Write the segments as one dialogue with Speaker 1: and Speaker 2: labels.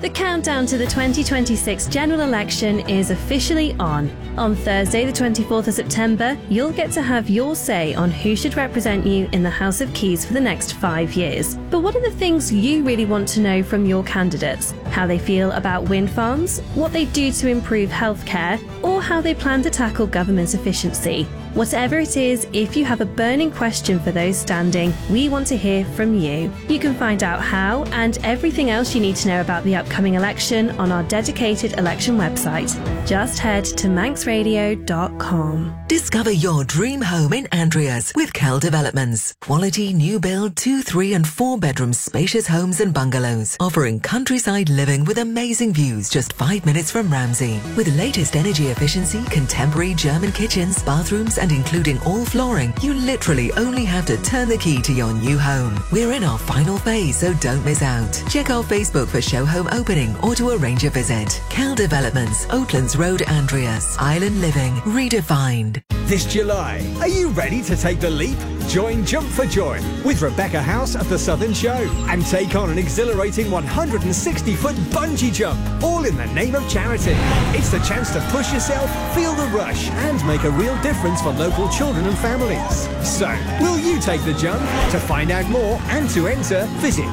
Speaker 1: The countdown to the 2026 general election is officially on. On Thursday, the 24th of September, you'll get to have your say on who should represent you in the House of Keys for the next 5 years. But what are the things you really want to know from your candidates? How they feel about wind farms, what they do to improve healthcare, or how they plan to tackle government efficiency? Whatever it is, if you have a burning question for those standing, we want to hear from you. You can find out how and everything else you need to know about the upcoming election on our dedicated election website. Just head to manxradio.com.
Speaker 2: Discover your dream home in Andreas with Cal Developments. Quality new build 2, 3 and 4 bedroom spacious homes and bungalows, offering countryside living with amazing views just 5 minutes from Ramsey. With latest energy efficiency, contemporary German kitchens, bathrooms and including all flooring, you literally only have to turn the key to your new home. We're in our final phase, so don't miss out. Check our Facebook for show home opening or to arrange a visit. Cal Developments, Oatlands Road, Andreas. Island living redefined.
Speaker 3: This July, are you ready to take the leap? Join Jump for Joy with Rebecca House of the Southern Show and take on an exhilarating 160-foot bungee jump, all in the name of charity. It's the chance to push yourself, feel the rush, and make a real difference for local children and families. So, will you take the jump? To find out more and to enter, visit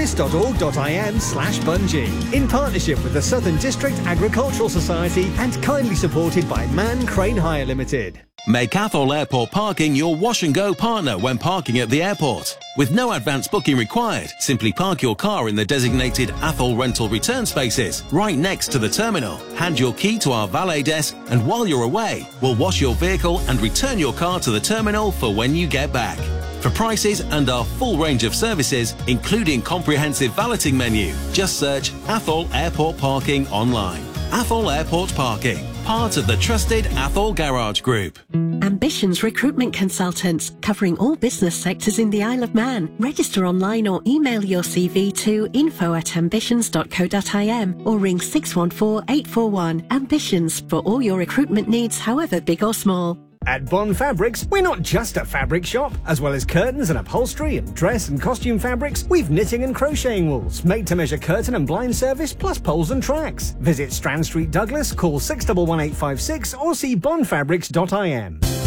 Speaker 3: hospice.org.im/bungee in partnership with the Southern District Agricultural Society and kindly supported by Man Crane Hire Limited.
Speaker 4: Make Athol Airport Parking your wash and go partner when parking at the airport. With no advance booking required, simply park your car in the designated Athol rental return spaces right next to the terminal. Hand your key to our valet desk, and while you're away, we'll wash your vehicle and return your car to the terminal for when you get back. For prices and our full range of services, including comprehensive valeting menu, just search Athol Airport Parking online. Athol Airport Parking, part of the trusted Athol Garage Group.
Speaker 5: Ambitions Recruitment Consultants, covering all business sectors in the Isle of Man. Register online or email your CV to info@ambitions.co.im or ring 614-841. Ambitions, for all your recruitment needs, however big or small.
Speaker 3: At Bond Fabrics, we're not just a fabric shop. As well as curtains and upholstery and dress and costume fabrics, we've knitting and crocheting wools, made-to-measure curtain and blind service, plus poles and tracks. Visit Strand Street, Douglas, call 611856 or see bondfabrics.im.